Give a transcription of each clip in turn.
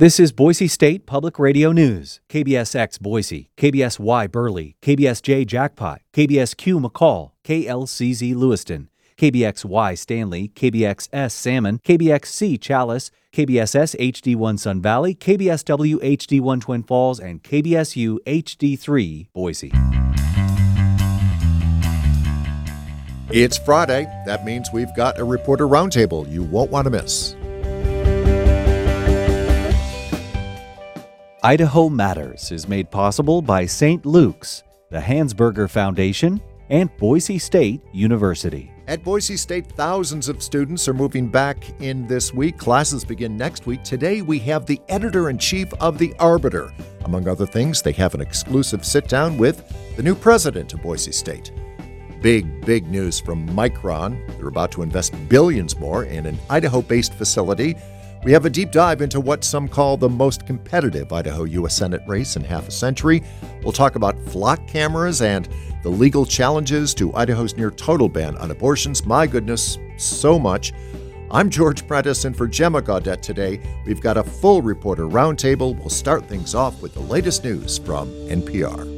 This is Boise State Public Radio News. KBSX Boise, KBSY Burley, KBSJ Jackpot, KBSQ McCall, KLCZ Lewiston, KBXY Stanley, KBXS Salmon, KBXC Chalice, KBSS HD1 Sun Valley, KBSW HD1 Twin Falls, and KBSU HD3 Boise. It's Friday. That means we've got a reporter roundtable you won't want to miss. Idaho Matters is made possible by St. Luke's, the Hansberger Foundation, and Boise State University. At Boise State, thousands of students are moving back in this week. Classes begin next week. Today, we have the editor-in-chief of The Arbiter. Among other things, they have an exclusive sit-down with the new president of Boise State. Big news from Micron. They're about to invest billions more in an Idaho-based facility. We have a deep dive into what some call the most competitive Idaho U.S. Senate race in half a century. We'll talk about flock cameras and the legal challenges to Idaho's near-total ban on abortions. My goodness, so much. I'm George Prentice, and for Gemma Gaudette today, we've got a full reporter roundtable. We'll start things off with the latest news from NPR.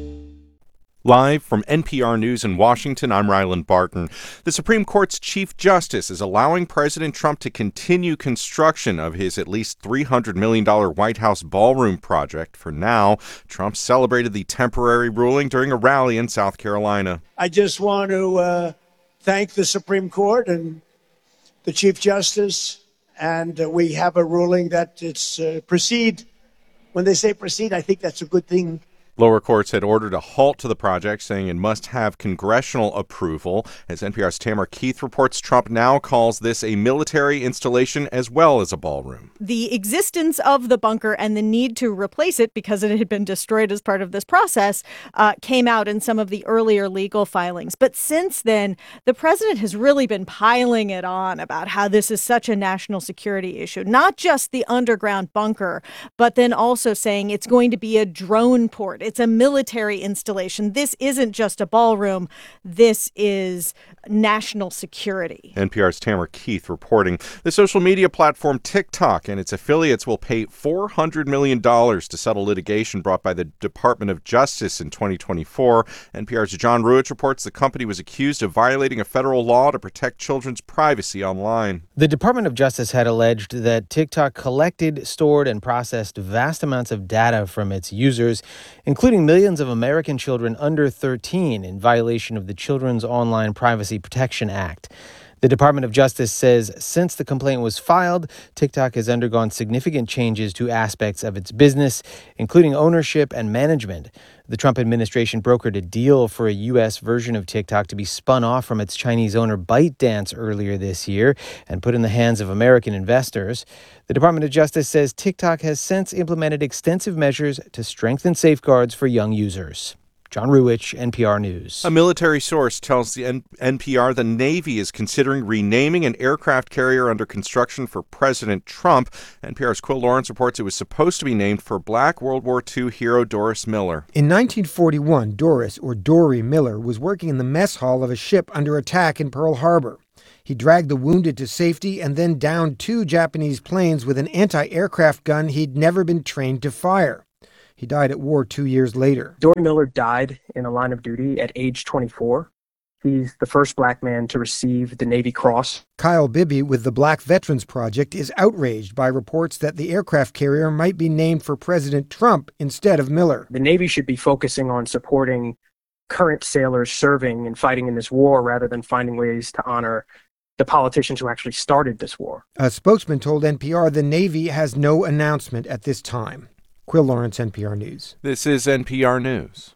Live from NPR News in Washington, I'm Ryland Barton. The Supreme Court's Chief Justice is allowing President Trump to continue construction of his at least $300 million White House ballroom project. For now, Trump celebrated the temporary ruling during a rally in South Carolina. I just want to thank the Supreme Court and the Chief Justice, and we have a ruling that it's proceed. When they say proceed, I think that's a good thing. Lower courts had ordered a halt to the project, saying it must have congressional approval. As NPR's Tamara Keith reports, Trump now calls this a military installation as well as a ballroom. The existence of the bunker and the need to replace it because it had been destroyed as part of this process came out in some of the earlier legal filings. But since then, the president has really been piling it on about how this is such a national security issue, not just the underground bunker, but then also saying it's going to be a drone port. It's a military installation. This isn't just a ballroom. This is national security. NPR's Tamara Keith reporting. The social media platform TikTok and its affiliates will pay $400 million to settle litigation brought by the Department of Justice in 2024. NPR's John Ruich reports the company was accused of violating a federal law to protect children's privacy online. The Department of Justice had alleged that TikTok collected, stored, and processed vast amounts of data from its users, including millions of American children under 13 in violation of the Children's Online Privacy Protection Act. The Department of Justice says since the complaint was filed, TikTok has undergone significant changes to aspects of its business, including ownership and management. The Trump administration brokered a deal for a U.S. version of TikTok to be spun off from its Chinese owner ByteDance earlier this year and put in the hands of American investors. The Department of Justice says TikTok has since implemented extensive measures to strengthen safeguards for young users. John Ruich, NPR News. A military source tells the NPR the Navy is considering renaming an aircraft carrier under construction for President Trump. NPR's Quill Lawrence reports it was supposed to be named for Black World War II hero Doris Miller. In 1941, Doris, or Dory Miller, was working in the mess hall of a ship under attack in Pearl Harbor. He dragged the wounded to safety and then downed 2 Japanese planes with an anti-aircraft gun he'd never been trained to fire. He died at war 2 years later. Dory Miller died in the line of duty at age 24. He's the first black man to receive the Navy Cross. Kyle Bibby with the Black Veterans Project is outraged by reports that the aircraft carrier might be named for President Trump instead of Miller. The Navy should be focusing on supporting current sailors serving and fighting in this war rather than finding ways to honor the politicians who actually started this war. A spokesman told NPR the Navy has no announcement at this time. Quill Lawrence, NPR News. This is NPR News.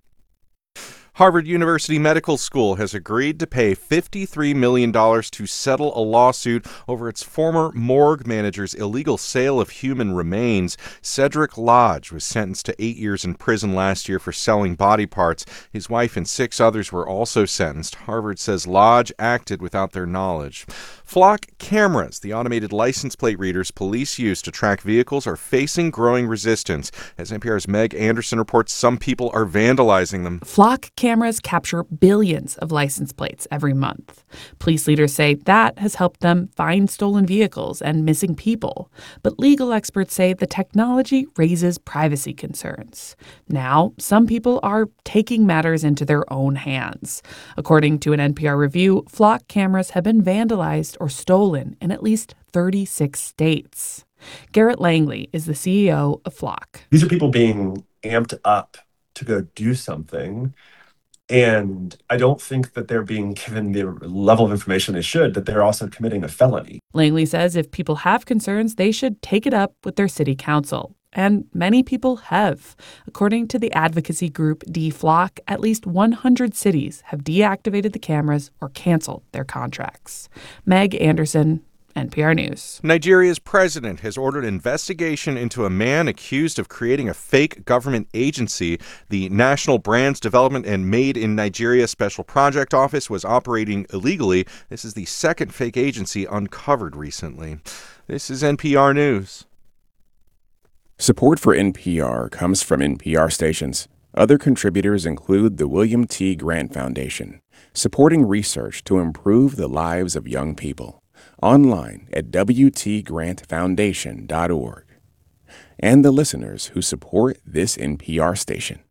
Harvard University Medical School has agreed to pay $53 million to settle a lawsuit over its former morgue manager's illegal sale of human remains. Cedric Lodge was sentenced to 8 years in prison last year for selling body parts. His wife and 6 others were also sentenced. Harvard says Lodge acted without their knowledge. Flock cameras, the automated license plate readers police use to track vehicles, are facing growing resistance. As NPR's Meg Anderson reports, some people are vandalizing them. Flock cameras cameras capture billions of license plates every month. Police leaders say that has helped them find stolen vehicles and missing people. But legal experts say the technology raises privacy concerns. Now, some people are taking matters into their own hands. According to an NPR review, Flock cameras have been vandalized or stolen in at least 36 states. Garrett Langley is the CEO of Flock. These are people being amped up to go do something. And I don't think that they're being given the level of information they should, that they're also committing a felony. Langley says if people have concerns, they should take it up with their city council. And many people have. According to the advocacy group DFlock, at least 100 cities have deactivated the cameras or canceled their contracts. Meg Anderson, NPR News. Nigeria's president has ordered investigation into a man accused of creating a fake government agency. The National Brands Development and Made in Nigeria Special Project Office was operating illegally. This is the second fake agency uncovered recently. This is NPR News. Support for NPR comes from NPR stations. Other contributors include the William T. Grant Foundation, supporting research to improve the lives of young people. Online at wtgrantfoundation.org. And the listeners who support this NPR station.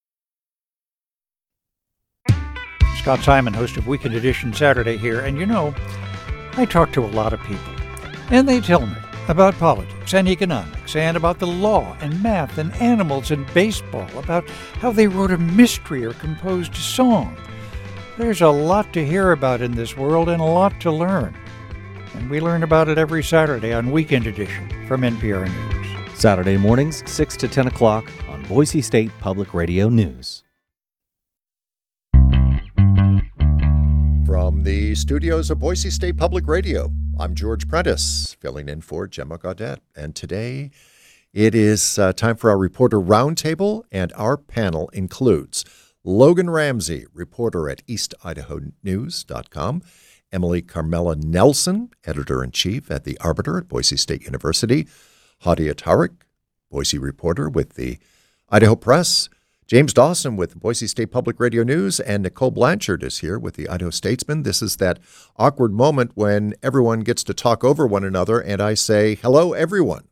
Scott Simon, host of Weekend Edition Saturday here. And you know, I talk to a lot of people, and they tell me about politics and economics and about the law and math and animals and baseball, about how they wrote a mystery or composed a song. There's a lot to hear about in this world and a lot to learn. And we learn about it every Saturday on Weekend Edition from NPR News. Saturday mornings, 6 to 10 o'clock on Boise State Public Radio News. From the studios of Boise State Public Radio, I'm George Prentice, filling in for Gemma Gaudet. And today it is time for our Reporter Roundtable, and our panel includes Logan Ramsey, reporter at EastIdahoNews.com, Emily Carmela Nelson, editor-in-chief at The Arbiter at Boise State University, Hadia Tariq, Boise reporter with the Idaho Press, James Dawson with Boise State Public Radio News, and Nicole Blanchard is here with the Idaho Statesman. This is that awkward moment when everyone gets to talk over one another, and I say, hello, everyone.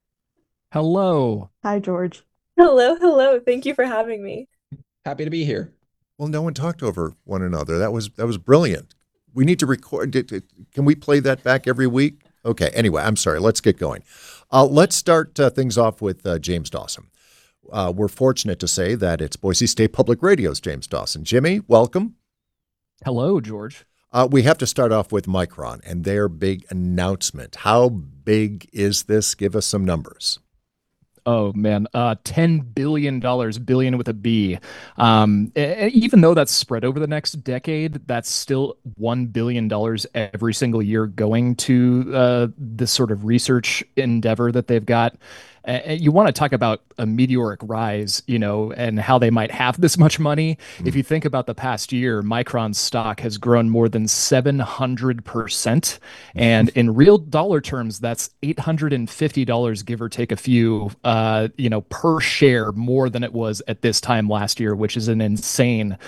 Hello. Hi, George. Hello. Thank you for having me. Happy to be here. Well, no one talked over one another. That was brilliant. We need to record. Can we play that back every week? Okay. Anyway, I'm sorry. Let's get going. Let's start things off with James Dawson. We're fortunate to say that it's Boise State Public Radio's James Dawson. Jimmy, welcome. Hello, George. We have to start off with Micron and their big announcement. How big is this? Give us some numbers. Oh, man, $10 billion, billion with a B. Even though that's spread over the next decade, that's still $1 billion every single year going to this sort of research endeavor that they've got. You want to talk about a meteoric rise, and how they might have this much money. If you think about the past year, Micron's stock has grown more than 700%. And in real dollar terms, that's $850, give or take a few, per share more than it was at this time last year, which is an insane,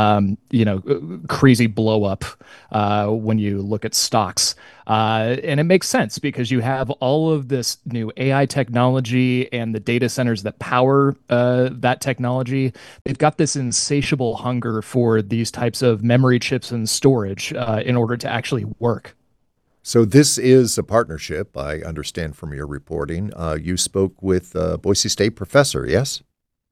crazy blow up when you look at stocks. And it makes sense because you have all of this new AI technology and the data centers that power that technology. They've got this insatiable hunger for these types of memory chips and storage in order to actually work. So this is a partnership, I understand from your reporting. You spoke with a Boise State professor, yes?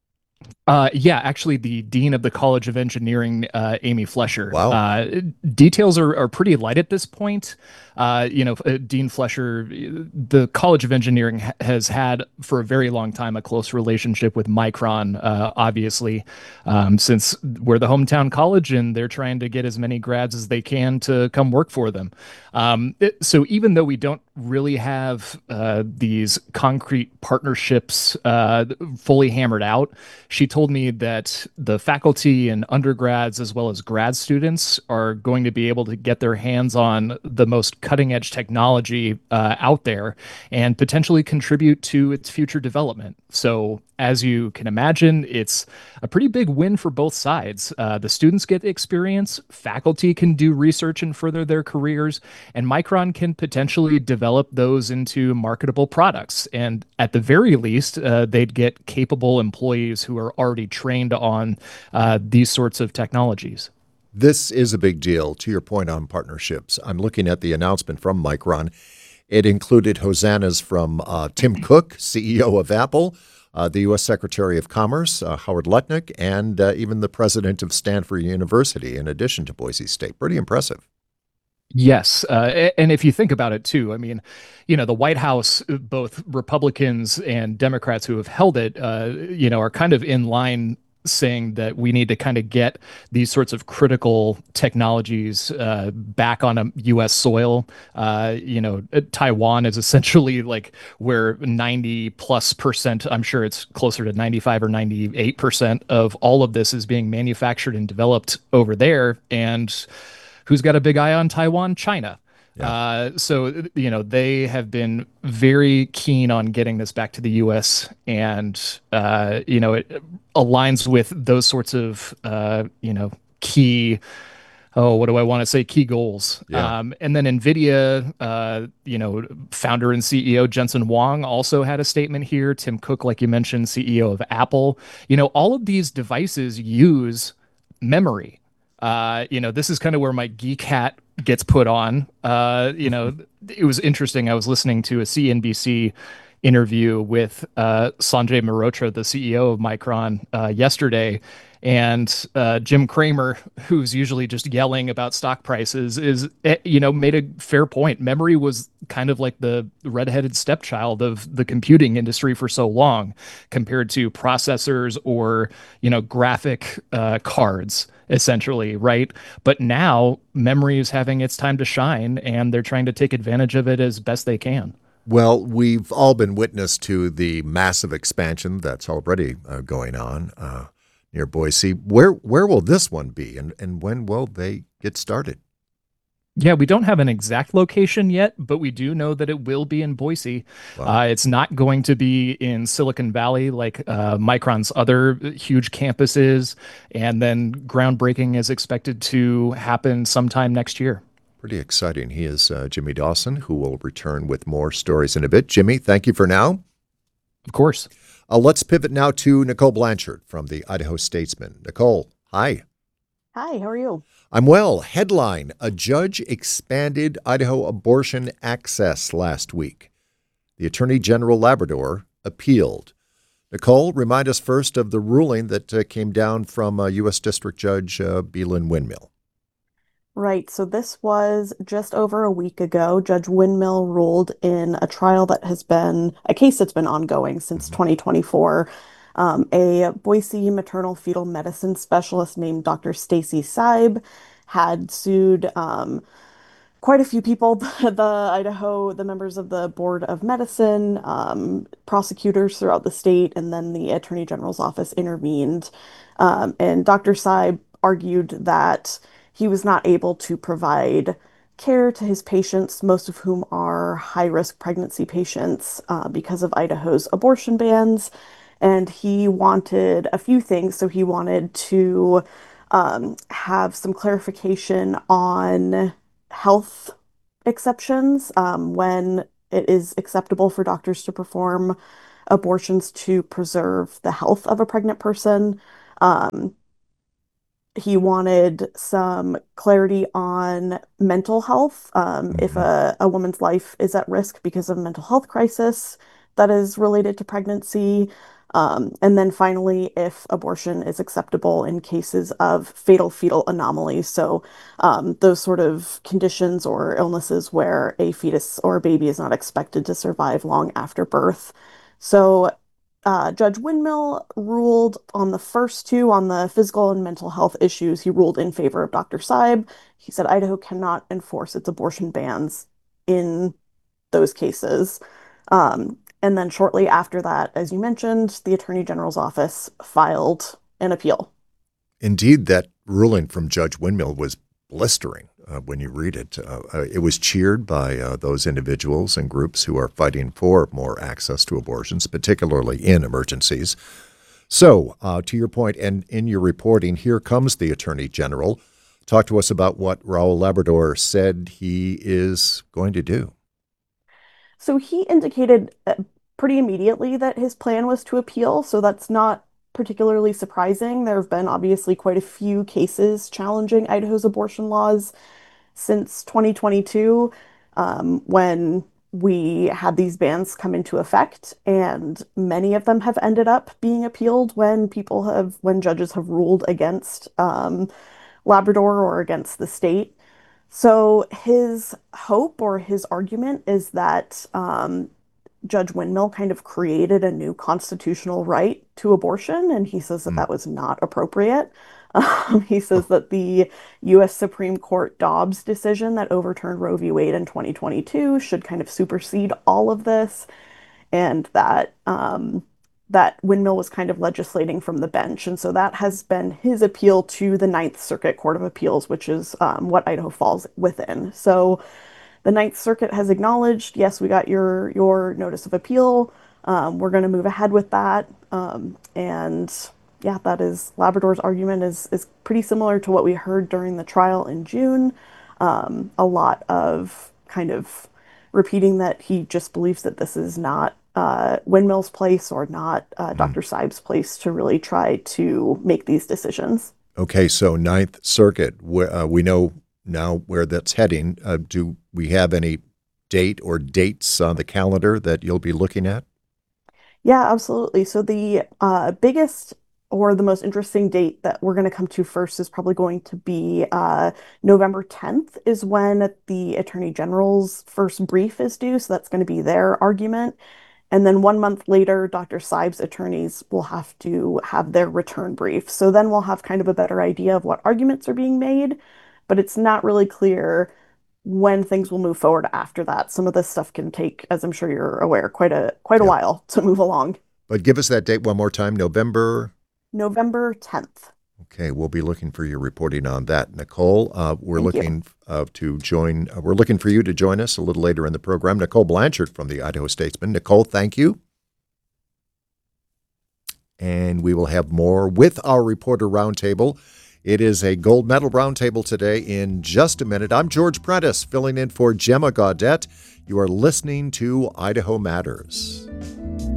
Yeah, actually, the dean of the College of Engineering, Amy Flesher. Wow. Details are pretty light at this point. Dean Flesher, the College of Engineering has had for a very long time a close relationship with Micron, obviously, since we're the hometown college and they're trying to get as many grads as they can to come work for them. So even though we don't really have these concrete partnerships fully hammered out, she told me that the faculty and undergrads as well as grad students are going to be able to get their hands on the most cutting edge technology out there and potentially contribute to its future development. So as you can imagine, it's a pretty big win for both sides. The students get experience, faculty can do research and further their careers, and Micron can potentially develop those into marketable products. And at the very least, they'd get capable employees who are already trained on these sorts of technologies. This is a big deal. To your point on partnerships, I'm looking at the announcement from Micron. It included hosannas from Tim Cook, CEO of Apple, the U.S. Secretary of Commerce, Howard Lutnick, and even the president of Stanford University, in addition to Boise State. Pretty impressive. Yes. And if you think about it, too, I mean, the White House, both Republicans and Democrats who have held it, are kind of in line saying that we need to kind of get these sorts of critical technologies back on a U.S. soil. Taiwan is essentially like where 90+%, I'm sure it's closer to 95 or 98% of all of this is being manufactured and developed over there. And who's got a big eye on Taiwan? China. Yeah. They have been very keen on getting this back to the U.S. and, it aligns with those sorts of, key, what do I want to say? Key goals. Yeah. And then NVIDIA, founder and CEO Jensen Huang also had a statement here. Tim Cook, like you mentioned, CEO of Apple. All of these devices use memory. This is kind of where my geek hat gets put on. It was interesting. I was listening to a CNBC interview with Sanjay Mehrotra, the CEO of Micron, yesterday. And Jim Cramer, who's usually just yelling about stock prices, made a fair point. Memory was kind of like the redheaded stepchild of the computing industry for so long, compared to processors or, graphic cards, essentially, right? But now memory is having its time to shine, and they're trying to take advantage of it as best they can. Well, we've all been witness to the massive expansion that's already going on near Boise. Where will this one be, and when will they get started? Yeah, we don't have an exact location yet, but we do know that it will be in Boise. Wow. It's not going to be in Silicon Valley like Micron's other huge campuses, and then groundbreaking is expected to happen sometime next year. Pretty exciting. He is Jimmy Dawson, who will return with more stories in a bit. Jimmy, thank you for now. Of course. Let's pivot now to Nicole Blanchard from the Idaho Statesman. Nicole, hi. Hi, how are you? I'm well. Headline: a judge expanded Idaho abortion access last week. The Attorney General Labrador appealed. Nicole, remind us first of the ruling that came down from U.S. District Judge Belin Windmill. Right, so this was just over a week ago. Judge Windmill ruled in a trial that has been a case that's been ongoing since 2024. A Boise maternal fetal medicine specialist named Dr. Stacy Seib had sued quite a few people, the members of the Board of Medicine, prosecutors throughout the state, and then the Attorney General's office intervened. And Dr. Seib argued that he was not able to provide care to his patients, most of whom are high-risk pregnancy patients, because of Idaho's abortion bans. And he wanted a few things. So he wanted to have some clarification on health exceptions, when it is acceptable for doctors to perform abortions to preserve the health of a pregnant person. He wanted some clarity on mental health, if a woman's life is at risk because of a mental health crisis that is related to pregnancy. And then finally, if abortion is acceptable in cases of fatal fetal anomalies. So those sort of conditions or illnesses where a fetus or a baby is not expected to survive long after birth. So Judge Windmill ruled on the first two, on the physical and mental health issues. He ruled in favor of Dr. Seib. He said Idaho cannot enforce its abortion bans in those cases. And then shortly after that, as you mentioned, the Attorney General's office filed an appeal. Indeed, that ruling from Judge Windmill was blistering when you read it. It was cheered by those individuals and groups who are fighting for more access to abortions, particularly in emergencies. So, to your point, and in your reporting, here comes the Attorney General. Talk to us about what Raul Labrador said he is going to do. So he indicated pretty immediately that his plan was to appeal, so that's not particularly surprising. There have been obviously quite a few cases challenging Idaho's abortion laws since 2022, when we had these bans come into effect, and many of them have ended up being appealed when judges have ruled against Labrador or against the state. So his hope or his argument is that Judge Windmill kind of created a new constitutional right to abortion, and he says that that was not appropriate. He says that the U.S. Supreme Court Dobbs decision that overturned Roe v. Wade in 2022 should kind of supersede all of this, and that that Windmill was kind of legislating from the bench. And so that has been his appeal to the Ninth Circuit Court of Appeals, which is what Idaho falls within. So the Ninth Circuit has acknowledged, yes, we got your notice of appeal. We're going to move ahead with that. And yeah, that is Labrador's argument is pretty similar to what we heard during the trial in June. A lot of kind of repeating that he just believes that this is not Windmill's place or not Dr. Seib's place to really try to make these decisions. Okay, so Ninth Circuit, we know now where that's heading. Do we have any date or dates on the calendar that you'll be looking at? Yeah, absolutely. So the biggest or the most interesting date that we're going to come to first is probably going to be November 10th is when the Attorney General's first brief is due. So that's going to be their argument. And then 1 month later, Dr. Seib's attorneys will have to have their return brief. So then we'll have kind of a better idea of what arguments are being made, but it's not really clear when things will move forward after that. Some of this stuff can take, as I'm sure you're aware, quite a while to move along. But give us that date one more time, November 10th. Okay, we'll be looking for your reporting on that, Nicole. We're looking for you to join us a little later in the program. Nicole Blanchard from the Idaho Statesman. Nicole, thank you. And we will have more with our reporter roundtable. It is a gold medal roundtable today in just a minute. I'm George Prentice, filling in for Gemma Gaudette. You are listening to Idaho Matters.